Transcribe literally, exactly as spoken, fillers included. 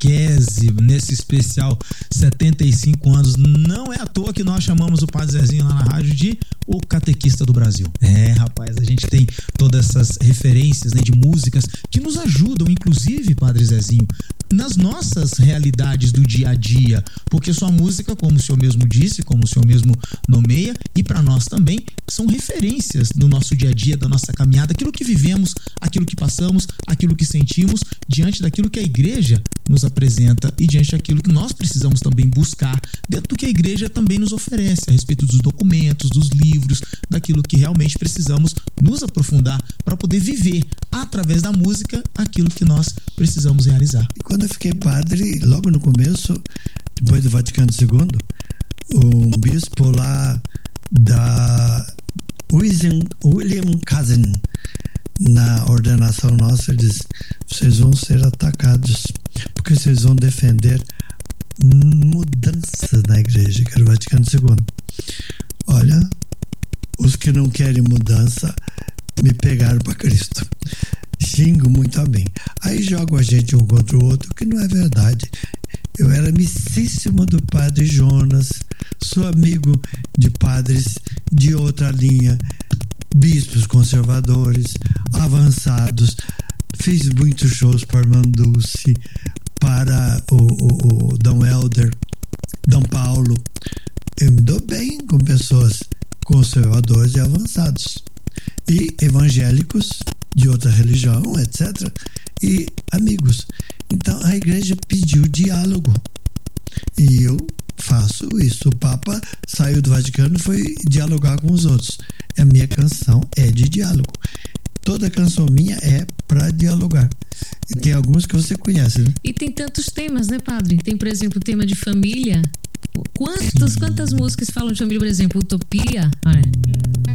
catequese, nesse especial setenta e cinco anos. Não é à toa que nós chamamos o Padre Zezinho lá na rádio de o catequista do Brasil. É, rapaz, a gente tem todas essas referências, né, de músicas que nos ajudam, inclusive, Padre Zezinho, nas nossas realidades do dia a dia, porque sua música, como o senhor mesmo disse, como o senhor mesmo nomeia, e para nós também, são referências do nosso dia a dia, da nossa caminhada, aquilo que vivemos, aquilo que passamos, aquilo que sentimos, diante daquilo que a igreja nos apresenta e diante daquilo que nós precisamos também buscar dentro do que a igreja também nos oferece, a respeito dos documentos, dos livros, daquilo que realmente precisamos nos aprofundar para poder viver, através da música, aquilo que nós precisamos realizar. E quando eu fiquei padre, logo no começo, depois do Vaticano segundo, o bispo lá da William, William Cousin, na ordenação nossa, ele diz: vocês vão ser atacados porque vocês vão defender mudanças na igreja, que era o Vaticano segundo. Olha, os que não querem mudança me pegaram para Cristo. Xingo muito a bem. Aí jogo a gente um contra o outro, que não é verdade. Eu era amicíssimo do padre Jonas, sou amigo de padres de outra linha, bispos conservadores, avançados. Fiz muitos shows para Armandulce, para o, o, o Dom Helder, Dom Paulo. Eu me dou bem com pessoas conservadores e avançados, e evangélicos de outra religião, etcétera, e amigos. Então a igreja pediu diálogo e eu faço isso. O Papa saiu do Vaticano e foi dialogar com os outros. A minha canção é de diálogo. Toda canção minha é para dialogar. E tem alguns que você conhece, né? E tem tantos temas, né, padre? Tem, por exemplo, o tema de família. Quantos, quantas músicas falam de família, por exemplo, Utopia? Ah,